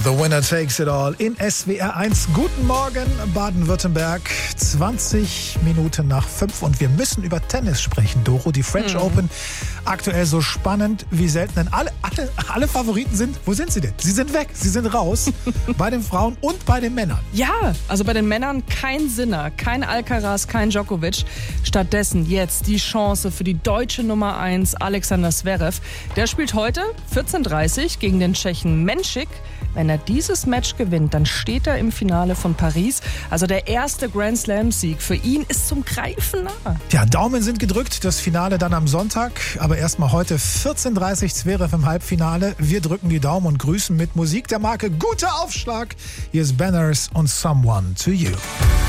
The Winner Takes It All in SWR 1. Guten Morgen, Baden-Württemberg. 20 Minuten nach 5 und wir müssen über Tennis sprechen, Doro. Die French Open, aktuell so spannend wie selten. Denn alle Favoriten sind, wo sind sie denn? Sie sind weg, sie sind raus. Bei den Frauen und bei den Männern. Ja, also bei den Männern kein Sinner, kein Alcaraz, kein Djokovic. Stattdessen jetzt die Chance für die deutsche Nummer 1, Alexander Zverev. Der spielt heute 14:30 Uhr gegen den Tschechen Menšik. Wenn er dieses Match gewinnt, dann steht er im Finale von Paris. Also der erste Grand Slam-Sieg für ihn ist zum Greifen nah. Ja, Daumen sind gedrückt. Das Finale dann am Sonntag. Aber erstmal heute 14:30 Uhr Zverev im Halbfinale. Wir drücken die Daumen und grüßen mit Musik der Marke Guter Aufschlag. Hier ist Banners und Someone to You.